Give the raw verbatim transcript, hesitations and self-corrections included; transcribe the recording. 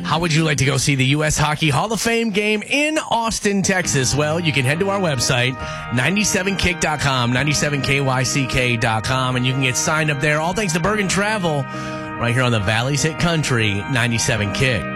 How would you like to go see the U S Hockey Hall of Fame game in Austin, Texas? Well, you can head to our website, ninety-seven kick dot com, ninety-seven K Y C K dot com, and you can get signed up there. All thanks to Bergen Travel, right here on the Valley's Hit Country, ninety-seven Kick.